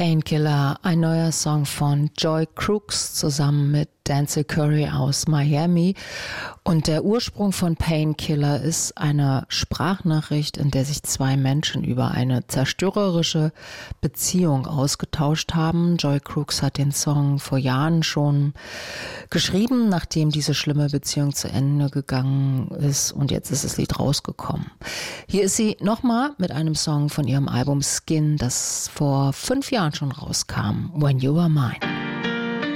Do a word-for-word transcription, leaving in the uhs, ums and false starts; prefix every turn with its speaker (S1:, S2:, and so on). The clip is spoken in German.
S1: Painkiller, ein neuer Song von Joy Crooks zusammen mit Denzel Curry aus Miami. Und der Ursprung von Painkiller ist eine Sprachnachricht, in der sich zwei Menschen über eine zerstörerische Beziehung ausgetauscht haben. Joy Crooks hat den Song vor Jahren schon geschrieben, nachdem diese schlimme Beziehung zu Ende gegangen ist. Und jetzt ist das Lied rausgekommen. Hier ist sie nochmal mit einem Song von ihrem Album Skin, das vor fünf Jahren schon rauskam. When You Were Mine.